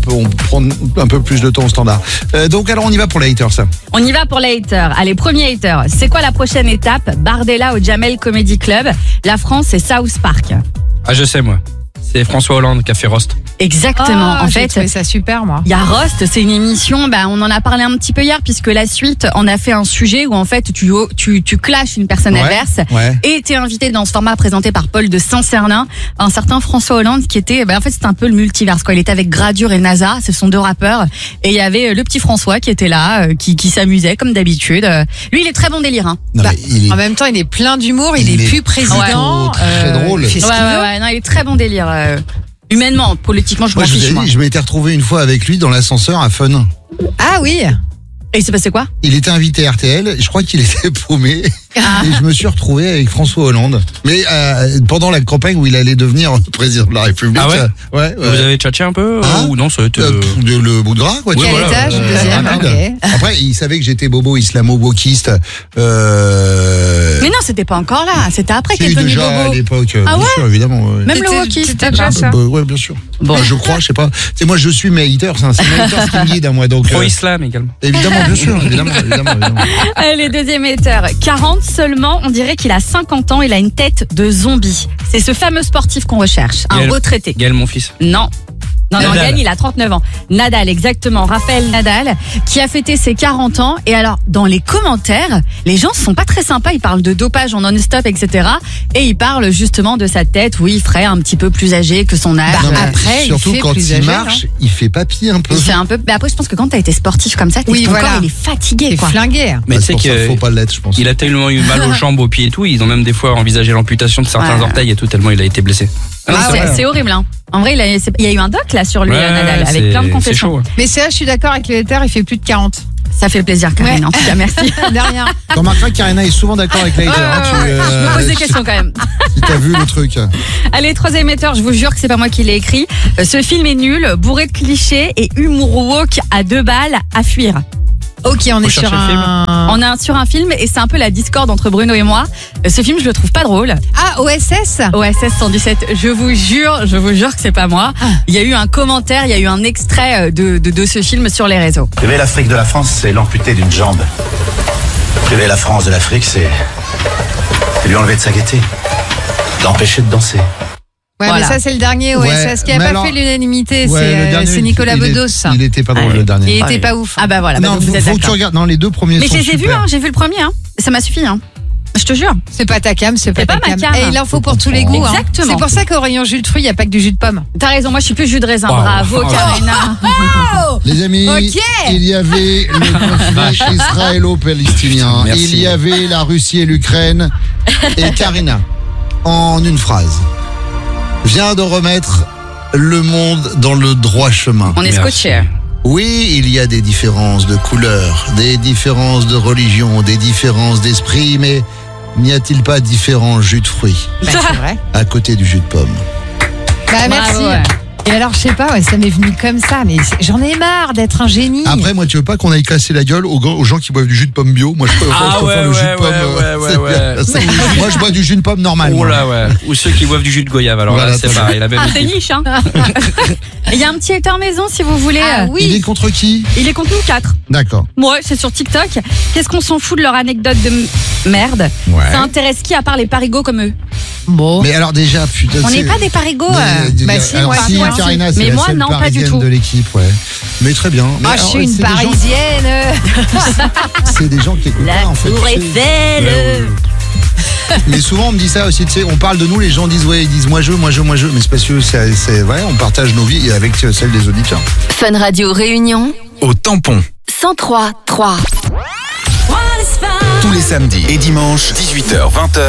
on prend un peu plus de temps au standard. Donc alors on y va pour les haters, ça. On y va pour les haters. Allez, premier hater. C'est quoi la prochaine étape? Bardella au Jamel Comedy Club. La France, c'est South Park. Ah, je sais, moi. C'est François Hollande qui a fait Roast. Exactement. En j'ai fait, trouvé ça super, moi. il y a Roast, c'est une émission, on en a parlé un petit peu hier, puisque la suite, on a fait un sujet où en fait tu clashes une personne adverse et t'es invité dans ce format présenté par Paul de Saint-Cernin, un certain François Hollande qui était, en fait c'était un peu le multiverse, quoi. Il était avec Gradure et NASA, ce sont deux rappeurs, et il y avait le petit François qui était là, qui s'amusait comme d'habitude. Lui, il est très bon délire, hein. Non, mais En même temps, il est plein d'humour, il est plus président. très drôle. Il fait ce qu'il veut. Non, il est très bon délire. Humainement, politiquement, je m'en fiche, moi. Je m'étais retrouvé une fois avec lui dans l'ascenseur à Fun. Ah oui. Et il s'est passé quoi? Il était invité à RTL, je crois qu'il était paumé, et je me suis retrouvé avec François Hollande. Mais pendant la campagne où il allait devenir président de la République. Ah ouais? Ouais. Vous avez tchatché un peu ou non, ça a été, le bout de gras, quoi. Quel étage? Deuxième, ok. Après, il savait que j'étais bobo islamo-wokiste. Mais non, c'était pas encore là, c'était après qu'il est devenu déjà bobo. à l'époque, Ah bien ouais sûr, évidemment. Ouais. Même le wokiste. C'était déjà ça. Ouais, bien sûr. Bon. Je crois, je sais pas. C'est moi, je suis mes haters, c'est mes haters qui me guident à moi. Donc, pro-islam également. évidemment, bien sûr, évidemment. Allez, deuxième hater. 40 seulement, on dirait qu'il a 50 ans, il a une tête de zombie. C'est ce fameux sportif qu'on recherche, un Gaël. retraité. Gaël, mon fils. Non. Non, Nadal. Gaël, il a 39 ans. Nadal, exactement. Raphaël Nadal, qui a fêté ses 40 ans. Et alors, dans les commentaires, les gens sont pas très sympas. Ils parlent de dopage en non-stop, etc. Et ils parlent justement de sa tête, où il ferait un petit peu plus âgé que son âge. Non, mais après, il surtout fait quand plus il âgé, marche, il fait papy un peu. Il fait un peu. Mais après, je pense que quand t'as été sportif comme ça, ton corps, il est fatigué, C'est quoi. flingué. Mais tu sais Pour ça, qu'il faut pas l'être, je pense. a tellement eu mal aux jambes, aux pieds et tout. Ils ont même des fois envisagé l'amputation de certains Ouais. orteils et tout, tellement il a été blessé. C'est horrible, hein. En vrai, il y a eu un doc là sur lui, Ouais, Nadal, avec c'est- plein de c'est confessions. chaud. Mais c'est là, je suis d'accord avec le hater, il fait plus de 40. Ça fait plaisir, Karine. En tout cas, merci. De rien. Tu remarqueras que Karina est souvent d'accord avec les haters. Je me pose des questions quand même. Si t'as vu le truc. Allez, troisième hater, je vous jure que c'est pas moi qui l'ai écrit. Ce film est nul, bourré de clichés et humour woke à 2 balles à fuir. Ok, on est sur chercher le film. On est sur un film et c'est un peu la discorde entre Bruno et moi. Ce film, je le trouve pas drôle. Ah, OSS. OSS 117, je vous jure que c'est pas moi. Il y a eu un commentaire, il y a eu un extrait de ce film sur les réseaux. Priver l'Afrique de la France, c'est l'amputer d'une jambe. Priver la France de l'Afrique, c'est lui enlever de sa gaieté. L'empêcher de danser. Ouais, Voilà. mais ça, c'est le dernier OSS Ouais, qui a mais pas alors- fait l'unanimité. Ouais, le dernier, C'est Nicolas Bedos. Il était pas drôle, le dernier. Il était pas ouf. Ah bah voilà, Non, donc vous êtes faut que tu d'accord. regardes. Non, les deux premiers Mais sont je les ai vus, super. j'ai vu le premier. Ça m'a suffi. Je te jure. C'est pas ta cam, c'est pas ta pas ma cam. cam. Et il en faut pour tous les goûts. hein. Exactement. C'est pour ça qu'au rayon jus de fruits, il n'y a pas que du jus de pomme. T'as raison, moi je suis plus jus de raisin. Wow. Bravo, Karina. Les amis, Ok. il y avait le conflit israélo-palestinien. Merci. Il y avait la Russie et l'Ukraine. Et Karina, en une phrase, vient de remettre le monde dans le droit chemin. On est Merci. scotché. Oui, il y a des différences de couleurs, des différences de religion, des différences d'esprit, mais n'y a-t-il pas différents jus de fruits Bah, c'est vrai. à côté du jus de pomme? Bah, merci. Bravo, ouais. Et alors, je sais pas, ça m'est venu comme ça, mais j'en ai marre d'être un génie. Après, moi, tu veux pas qu'on aille casser la gueule aux gens qui boivent du jus de pomme bio? Moi, je préfère le jus de pomme. Moi, je bois du jus de pomme normal. Oh moi. là, ouais. Ou ceux qui boivent du jus de goyave. Alors Voilà, là, c'est très pareil. La même C'est équipe. niche, hein. Il y a un petit hater maison si vous voulez. Ah Il est oui. contre qui? Il est contre nous 4. D'accord. Moi, c'est sur TikTok. Qu'est-ce qu'on s'en fout de leur anecdote de merde? Ouais. Ça intéresse qui à part les parigots comme eux? Bon. Mais alors déjà, putain, On c'est- n'est pas des parigots. Bah si, alors moi, si, moi, Karina, si. c'est Mais la moi, seule non, pas du parisienne tout. de l'équipe, ouais. Mais très bien. Mais Ah, je alors, suis une c'est des gens- parisienne. C'est des gens qui écoutent La pas, en fait. Tour tu sais. Eiffel. Mais souvent on me dit ça aussi, tu sais, on parle de nous, les gens disent ouais, ils disent moi je, mais c'est parce que c'est vrai, on partage nos vies avec celles des auditeurs. Fun Radio Réunion Au tampon. 103.3. Tous les samedis et dimanches, 18h-20h.